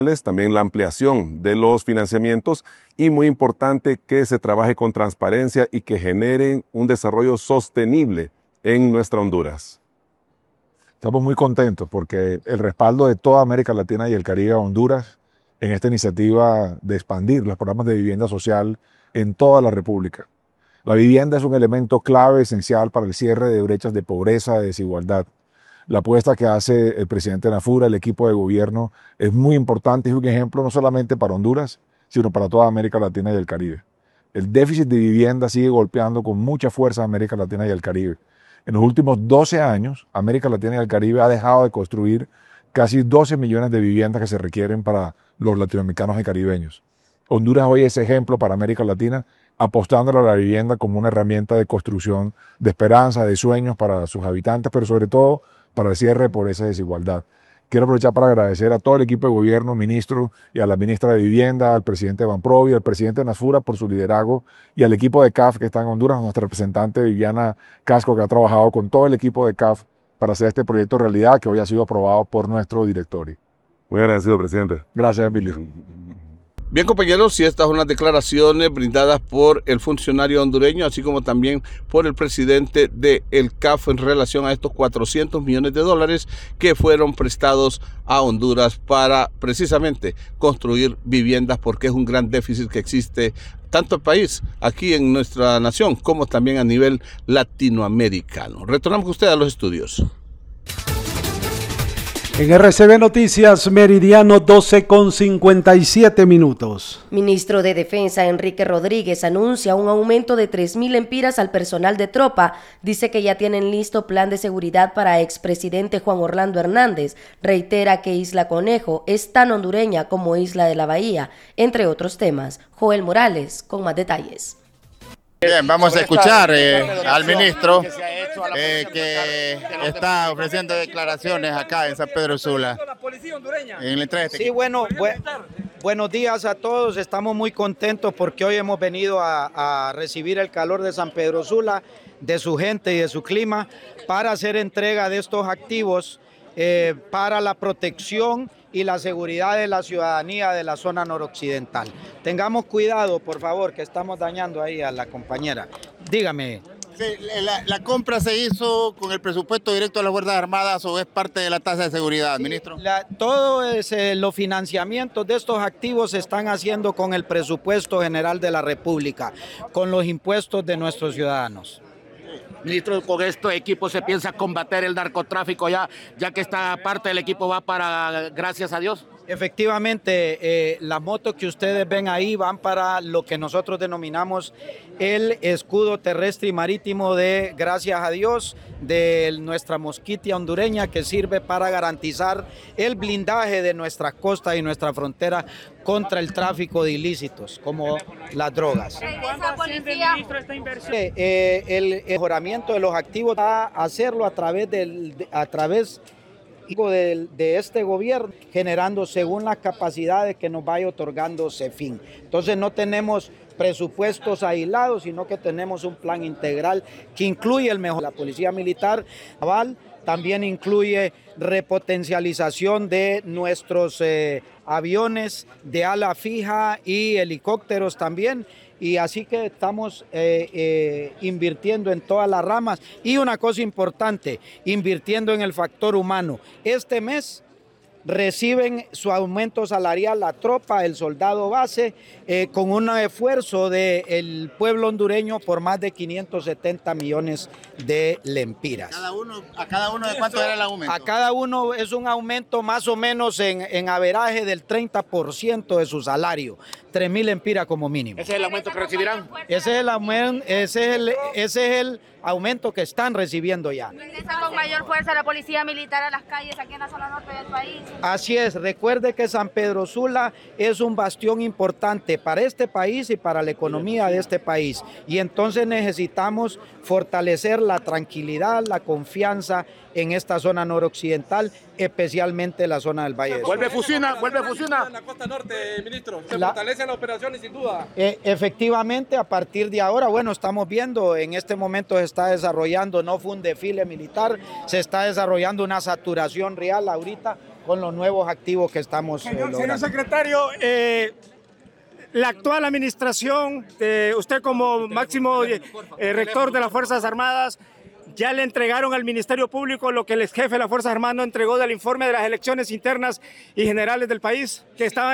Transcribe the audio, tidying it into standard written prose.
también la ampliación de los financiamientos y muy importante que se trabaje con transparencia y que generen un desarrollo sostenible en nuestra Honduras. Estamos muy contentos porque el respaldo de toda América Latina y el Caribe a Honduras en esta iniciativa de expandir los programas de vivienda social en toda la República. La vivienda es un elemento clave, esencial para el cierre de brechas de pobreza, de desigualdad. La apuesta que hace el presidente Nafura, el equipo de gobierno, es muy importante y es un ejemplo no solamente para Honduras, sino para toda América Latina y el Caribe. El déficit de vivienda sigue golpeando con mucha fuerza a América Latina y el Caribe. En los últimos 12 años, América Latina y el Caribe ha dejado de construir casi 12 millones de viviendas que se requieren para los latinoamericanos y caribeños. Honduras hoy es ejemplo para América Latina, apostándole a la vivienda como una herramienta de construcción, de esperanza, de sueños para sus habitantes, pero sobre todo para el cierre de pobreza y desigualdad. Quiero aprovechar para agradecer a todo el equipo de gobierno, ministro, y a la ministra de Vivienda, al presidente Banprovi, al presidente Nasfura por su liderazgo, y al equipo de CAF que está en Honduras, a nuestra representante Viviana Casco, que ha trabajado con todo el equipo de CAF para hacer este proyecto realidad, que hoy ha sido aprobado por nuestro directorio. Muy agradecido, presidente. Gracias, Emilio. Bien, compañeros, y estas son las declaraciones brindadas por el funcionario hondureño, así como también por el presidente del CAF en relación a estos 400 millones de dólares que fueron prestados a Honduras para precisamente construir viviendas, porque es un gran déficit que existe tanto el país, aquí en nuestra nación, como también a nivel latinoamericano. Retornamos con ustedes a los estudios. En RCB Noticias, meridiano 12:57. Ministro de Defensa Enrique Rodríguez anuncia un aumento de 3.000 lempiras al personal de tropa. Dice que ya tienen listo plan de seguridad para expresidente Juan Orlando Hernández. Reitera que Isla Conejo es tan hondureña como Isla de la Bahía, entre otros temas. Joel Morales, con más detalles. Bien, vamos a escuchar al ministro que está ofreciendo declaraciones acá en San Pedro Sula. Sí, buenos días a todos. Estamos muy contentos porque hoy hemos venido a recibir el calor de San Pedro Sula, de su gente y de su clima, para hacer entrega de estos activos para la protección y la seguridad de la ciudadanía de la zona noroccidental. Tengamos cuidado, por favor, que estamos dañando ahí a la compañera. Dígame. Sí, la compra se hizo con el presupuesto directo de las Fuerzas Armadas o es parte de la tasa de seguridad, ministro. Todos los financiamientos de estos activos se están haciendo con el presupuesto general de la República, con los impuestos de nuestros ciudadanos. Ministro, con este equipo se piensa combater el narcotráfico ya que esta parte del equipo va para, gracias a Dios. Efectivamente, las motos que ustedes ven ahí van para lo que nosotros denominamos el escudo terrestre y marítimo de, gracias a Dios, de nuestra mosquitia hondureña, que sirve para garantizar el blindaje de nuestras costas y nuestra frontera contra el tráfico de ilícitos, como las drogas. El mejoramiento de los activos va a hacerlo a través de este gobierno, generando según las capacidades que nos vaya otorgando CEFIN. Entonces no tenemos presupuestos aislados, sino que tenemos un plan integral que incluye el mejor. La Policía Militar Naval también incluye repotencialización de nuestros aviones de ala fija y helicópteros también. Y así que estamos invirtiendo en todas las ramas. Y una cosa importante, invirtiendo en el factor humano. Este mes reciben su aumento salarial la tropa, el soldado base, con un esfuerzo del pueblo hondureño por más de 570 millones de lempiras. ¿A cada uno de cuánto era el aumento? A cada uno es un aumento más o menos en averaje del 30% de su salario, 3.000 lempiras como mínimo. ¿Ese es el aumento que recibirán? Ese es el aumento que están recibiendo ya. Ingresa con mayor fuerza la policía militar a las calles aquí en la zona norte del país. Así es, recuerde que San Pedro Sula es un bastión importante para este país y para la economía de este país. Y entonces necesitamos fortalecer la tranquilidad, la confianza en esta zona noroccidental, especialmente la zona del Valle. Vuelve Fusina. En la costa norte, ministro. Se fortalece la operación y sin duda. Efectivamente, a partir de ahora, bueno, estamos viendo, en este momento se está desarrollando, no fue un desfile militar, se está desarrollando una saturación real ahorita con los nuevos activos que estamos logrando. Señor secretario, la actual administración, usted como máximo rector de las Fuerzas Armadas, ya le entregaron al Ministerio Público lo que el ex jefe de las Fuerzas Armadas no entregó del informe de las elecciones internas y generales del país, que estaban